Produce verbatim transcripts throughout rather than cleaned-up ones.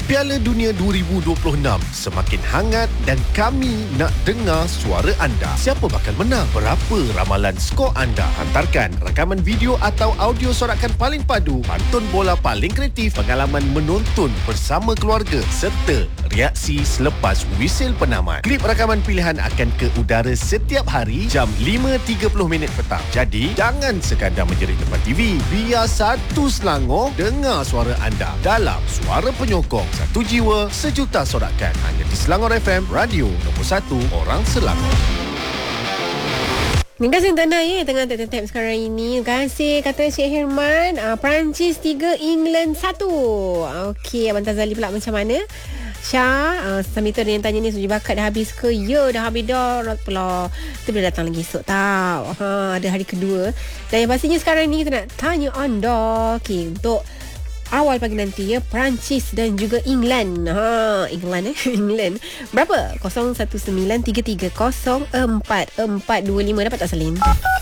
Piala Dunia dua ribu dua puluh enam semakin hangat dan kami nak dengar suara anda. Siapa bakal menang? Berapa ramalan skor anda? Hantarkan rakaman video atau audio sorakan paling padu, pantun bola paling kreatif, pengalaman menonton bersama keluarga serta reaksi selepas wisil penamat. Klip rakaman pilihan akan ke udara setiap hari jam lima tiga puluh minit petang. Jadi, jangan sekadar menjerit depan T V. Biar satu Selangor dengar suara anda dalam Suara Penyokong. Satu jiwa, sejuta sorakan. Hanya di Selangor F M, radio nombor satu orang Selangor. Terima kasih Tana ya tengah tap-tap sekarang ini. Terima kasih kata Cik Herman. Uh, Perancis tiga, England satu. Okey, Abang Tazali pula macam mana? Syah, uh, sambil tu ada yang tanya ni, Suji Bakat dah habis ke? Ya, dah habis dah. Not pula. Kita boleh datang lagi esok tau. Ha, ada hari kedua. Dan yang pastinya sekarang ni kita nak tanya anda. Okey, untuk awal pagi nanti ya, Perancis dan juga England. Ha, England eh England. Berapa? kosong satu sembilan tiga tiga kosong empat empat dua lima. Dapat tak salin?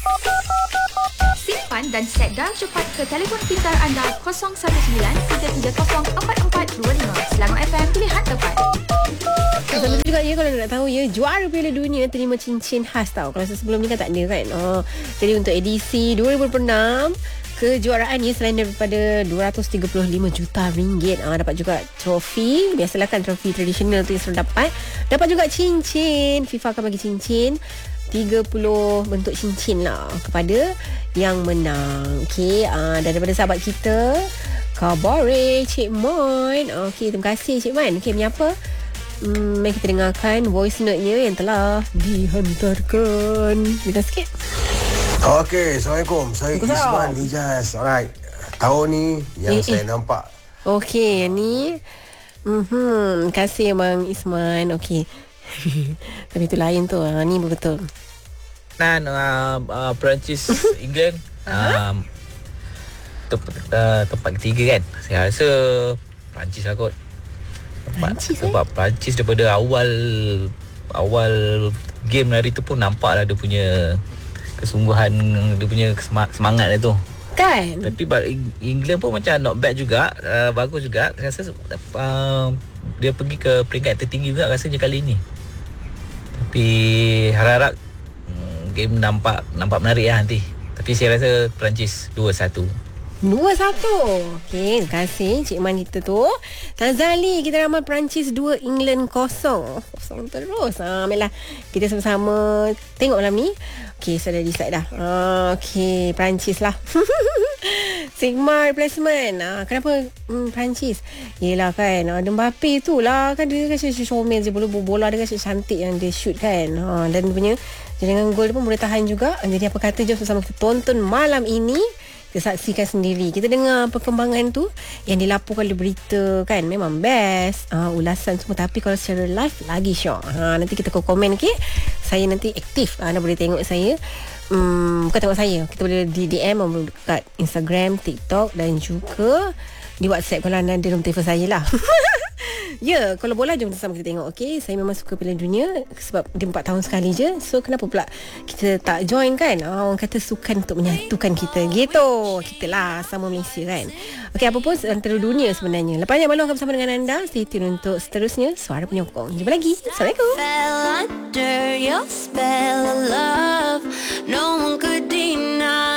Simpan dan set dial cepat ke telefon pintar anda kosong satu sembilan tiga tiga kosong empat empat dua lima. Selangor F M, pilihan tepat. Sama juga ya, kalau nak tahu ya, juara Piala Dunia terima cincin khas tau. Kalau sebelum ni kan tak ada kan. Oh, jadi untuk edisi dua ribu dua puluh enam kejuaraan ni, selain daripada dua ratus tiga puluh lima juta ringgit, ah, dapat juga trofi. Biasalah kan trofi tradisional tu yang selalu dapat. Dapat juga cincin. FIFA akan bagi cincin tiga puluh bentuk cincin lah kepada yang menang. Okey, ah, dan daripada sahabat kita Kabare Cik Mon. Okey, terima kasih Cik Mon. Okey, menyapa? Hmm, mari kita dengarkan voice note-nya yang telah dihantarkan. Dengar sikit. Okey, Assalamualaikum. Saya Isman Hijaz. Alright. Tahun ni yang eh, saya eh. nampak. Okey, yang ni. Mhm, terima kasih Abang Isman. Okey. Tapi itu lain tu. Ha, ni betul. Nan uh, uh, Perancis England um, tempat, uh, tempat ketiga kan. Saya rasa Perancis lah kot. Perancis, sebab eh? Perancis daripada awal awal game hari tu pun nampak lah dia punya kesungguhan, dia punya semangat dia tu kan. Tapi England pun macam not bad juga, uh, bagus juga. Saya rasa uh, dia pergi ke peringkat tertinggi juga rasanya kali ni. Tapi harap-harap um, game nampak nampak menarik lah nanti. Tapi saya rasa Perancis dua satu. dua satu. Okey, terima kasih Cik Man kita tu. Tazali, kita ramal Perancis dua, England kosong. Kosong terus. Ha, baiklah. Kita sama-sama tengok malam ni. Okey, sudah decide dah. Ha, okey, Perancis lah. Sigma replacement. Ha, kenapa hmm, Perancis? Yelah kan, ada Mbappe tu lah. Kan dia kan showman je. Bola-bola dia kan cantik yang dia shoot kan. Ha, dan dia punya jaringan gol dia pun boleh tahan juga. Jadi apa kata, jom sama kita tonton malam ini. Kita saksikan sendiri. Kita dengar perkembangan tu yang dilaporkan oleh berita kan. Memang best. Uh, ulasan semua. Tapi kalau secara live lagi syok. Ha, nanti kita komen, okay? Saya nanti aktif. Anda boleh tengok saya. Hmm, bukan tengok saya. Kita boleh di D M dekat Instagram, TikTok dan juga di WhatsApp kalau anda ada nombor telefon saya lah. Ya, kalau bola jom sama kita tengok. Okay, saya memang suka Piala Dunia sebab dia empat tahun sekali je. So kenapa pula kita tak join kan? Oh, orang kata sukan untuk menyatukan kita. Gitu. Kita lah sama Malaysia kan. Okay, apa pun antara dunia sebenarnya. Lepas ni Abang Long akan bersama dengan anda. Stay tune untuk seterusnya Suara Penyokong. Jumpa lagi. Assalamualaikum. Fell under your spell of love. No one could deny.